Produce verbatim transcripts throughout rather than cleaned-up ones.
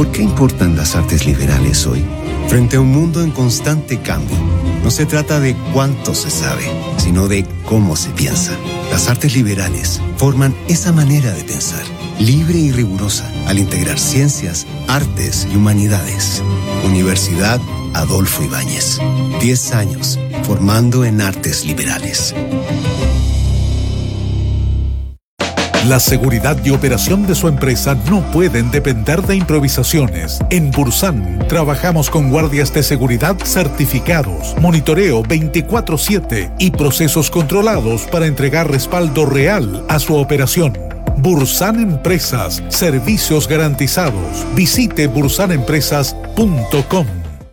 ¿Por qué importan las artes liberales hoy? Frente a un mundo en constante cambio, no se trata de cuánto se sabe, sino de cómo se piensa. Las artes liberales forman esa manera de pensar, libre y rigurosa, al integrar ciencias, artes y humanidades. Universidad Adolfo Ibáñez. Diez años formando en artes liberales. La seguridad y operación de su empresa no pueden depender de improvisaciones. En Bursan trabajamos con guardias de seguridad certificados, monitoreo veinticuatro siete y procesos controlados para entregar respaldo real a su operación. Bursan Empresas, servicios garantizados. Visite bursan empresas punto com.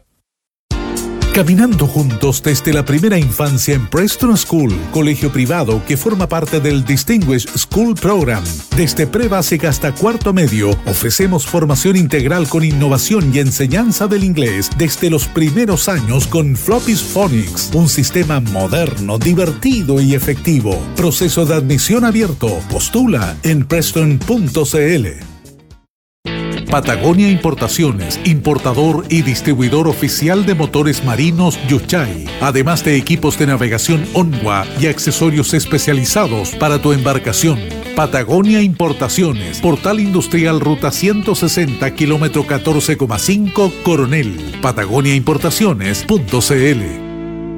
Caminando juntos desde la primera infancia en Preston School, colegio privado que forma parte del Distinguished School Program. Desde pre-básica hasta cuarto medio, ofrecemos formación integral con innovación y enseñanza del inglés desde los primeros años con Floppy's Phonics, un sistema moderno, divertido y efectivo. Proceso de admisión abierto. Postula en preston punto c l. Patagonia Importaciones, importador y distribuidor oficial de motores marinos Yuchai, además de equipos de navegación Onwa y accesorios especializados para tu embarcación. Patagonia Importaciones, Portal Industrial Ruta ciento sesenta, kilómetro catorce coma cinco, Coronel. patagonia importaciones punto c l.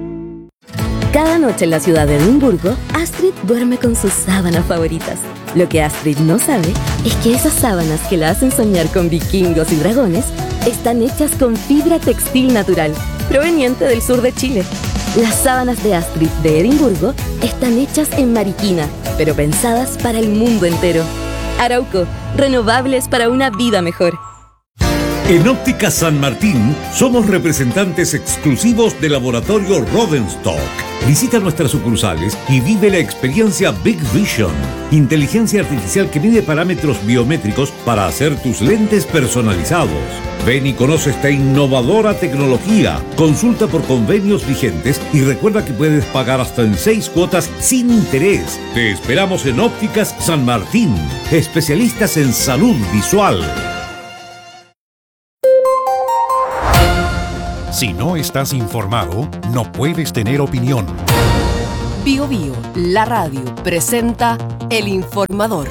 Cada noche en la ciudad de Edimburgo, Astrid duerme con sus sábanas favoritas. Lo que Astrid no sabe es que esas sábanas que la hacen soñar con vikingos y dragones están hechas con fibra textil natural, proveniente del sur de Chile. Las sábanas de Astrid de Edimburgo están hechas en Mariquina, pero pensadas para el mundo entero. Arauco, renovables para una vida mejor. En Óptica San Martín somos representantes exclusivos del laboratorio Rodenstock. Visita nuestras sucursales y vive la experiencia Big Vision, inteligencia artificial que mide parámetros biométricos para hacer tus lentes personalizados. Ven y conoce esta innovadora tecnología. Consulta por convenios vigentes y recuerda que puedes pagar hasta en seis cuotas sin interés. Te esperamos en Ópticas San Martín, especialistas en salud visual. Si no estás informado, no puedes tener opinión. Bio Bio, la radio, presenta El Informador.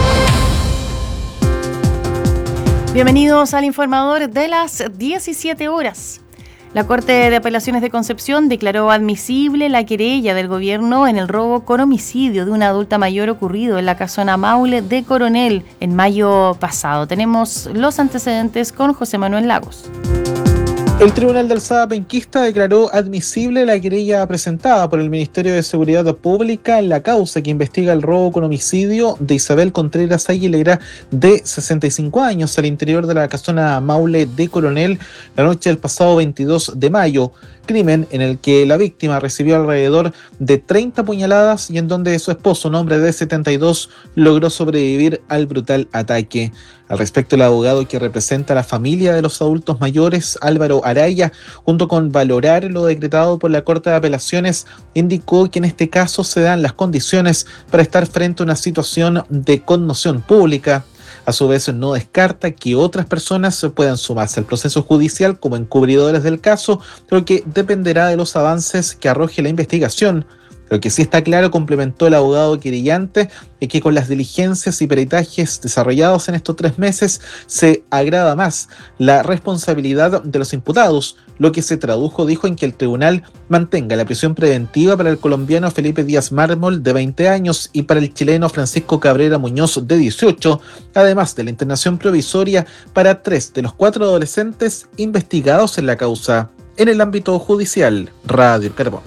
Bienvenidos al Informador de las diecisiete horas. La Corte de Apelaciones de Concepción declaró admisible la querella del gobierno en el robo con homicidio de una adulta mayor ocurrido en la casona Maule de Coronel en mayo pasado. Tenemos los antecedentes con José Manuel Lagos. El Tribunal de Alzada Penquista declaró admisible la querella presentada por el Ministerio de Seguridad Pública en la causa que investiga el robo con homicidio de Isabel Contreras Aguilera, de sesenta y cinco años, al interior de la casona Maule de Coronel la noche del pasado veintidós de mayo. Crimen en el que la víctima recibió alrededor de treinta puñaladas y en donde su esposo, un hombre de setenta y dos, logró sobrevivir al brutal ataque. Al respecto, el abogado que representa a la familia de los adultos mayores, Álvaro Araya, junto con valorar lo decretado por la Corte de Apelaciones, indicó que en este caso se dan las condiciones para estar frente a una situación de conmoción pública. A su vez, no descarta que otras personas puedan sumarse al proceso judicial como encubridores del caso, lo que dependerá de los avances que arroje la investigación. Lo que sí está claro, complementó el abogado querellante, es que con las diligencias y peritajes desarrollados en estos tres meses se agrava más la responsabilidad de los imputados, lo que se tradujo, dijo, en que el tribunal mantenga la prisión preventiva para el colombiano Felipe Díaz Mármol, de veinte años, y para el chileno Francisco Cabrera Muñoz, de dieciocho, además de la internación provisoria para tres de los cuatro adolescentes investigados en la causa. En el ámbito judicial, Radio Carbón.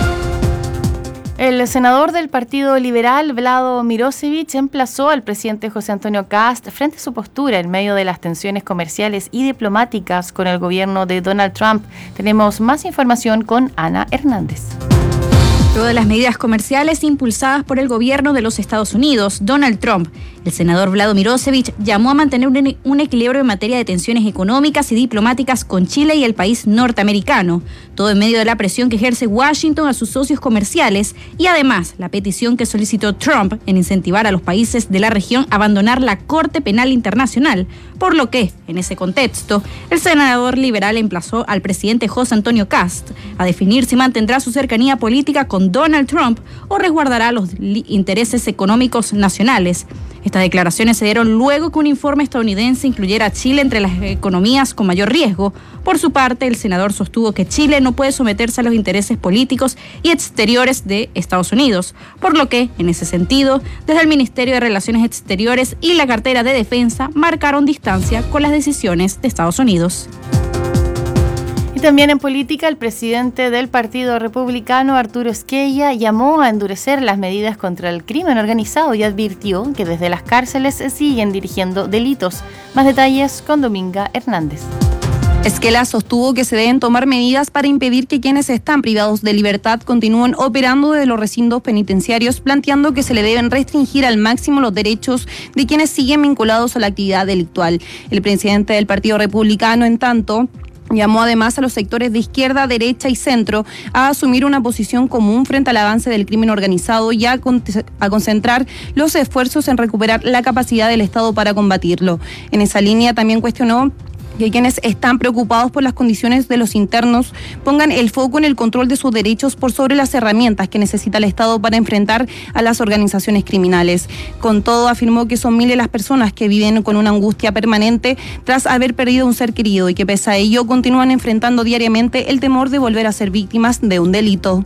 El senador del Partido Liberal, Vlado Mirosevic, emplazó al presidente José Antonio Kast frente a su postura en medio de las tensiones comerciales y diplomáticas con el gobierno de Donald Trump. Tenemos más información con Ana Hernández. Todas las medidas comerciales impulsadas por el gobierno de los Estados Unidos, Donald Trump, El senador Vlado Mirosevic llamó a mantener un, un equilibrio en materia de tensiones económicas y diplomáticas con Chile y el país norteamericano, todo en medio de la presión que ejerce Washington a sus socios comerciales y además la petición que solicitó Trump en incentivar a los países de la región a abandonar la Corte Penal Internacional, por lo que, en ese contexto, el senador liberal emplazó al presidente José Antonio Kast a definir si mantendrá su cercanía política con Donald Trump o resguardará los intereses económicos nacionales. Estas declaraciones se dieron luego que un informe estadounidense incluyera a Chile entre las economías con mayor riesgo. Por su parte, el senador sostuvo que Chile no puede someterse a los intereses políticos y exteriores de Estados Unidos, por lo que, en ese sentido, desde el Ministerio de Relaciones Exteriores y la cartera de Defensa marcaron distancia con las decisiones de Estados Unidos. También en política, el presidente del Partido Republicano, Arturo Esquella, llamó a endurecer las medidas contra el crimen organizado y advirtió que desde las cárceles se siguen dirigiendo delitos. Más detalles con Dominga Hernández. Esquella sostuvo que se deben tomar medidas para impedir que quienes están privados de libertad continúen operando desde los recintos penitenciarios, planteando que se le deben restringir al máximo los derechos de quienes siguen vinculados a la actividad delictual. El presidente del Partido Republicano, en tanto, llamó además a los sectores de izquierda, derecha y centro a asumir una posición común frente al avance del crimen organizado y a, con- a concentrar los esfuerzos en recuperar la capacidad del Estado para combatirlo. En esa línea también cuestionó que quienes están preocupados por las condiciones de los internos pongan el foco en el control de sus derechos por sobre las herramientas que necesita el Estado para enfrentar a las organizaciones criminales. Con todo, afirmó que son miles las personas que viven con una angustia permanente tras haber perdido un ser querido y que pese a ello continúan enfrentando diariamente el temor de volver a ser víctimas de un delito.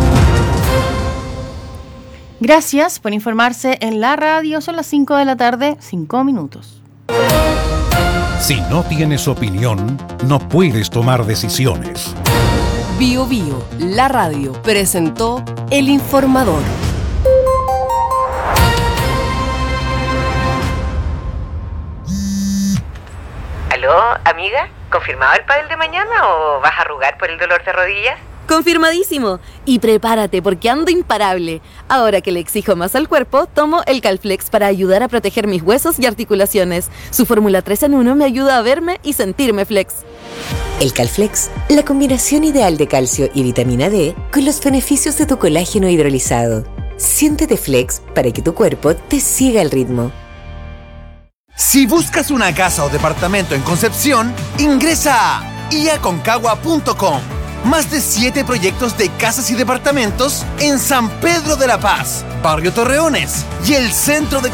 Gracias por informarse en la radio. Son las cinco de la tarde, cinco minutos. Si no tienes opinión, no puedes tomar decisiones. Bio Bio, la radio, presentó El Informador. ¿Aló, amiga? ¿Confirmado el pádel de mañana o vas a arrugar por el dolor de rodillas? Confirmadísimo. Y prepárate porque ando imparable. Ahora que le exijo más al cuerpo, tomo el Calflex para ayudar a proteger mis huesos y articulaciones. Su fórmula tres en uno me ayuda a verme y sentirme flex. El Calflex, la combinación ideal de calcio y vitamina D con los beneficios de tu colágeno hidrolizado. Siéntete flex para que tu cuerpo te siga el ritmo. Si buscas una casa o departamento en Concepción, ingresa a i a concagua punto com. Más de siete proyectos de casas y departamentos en San Pedro de la Paz, Barrio Torreones y el centro de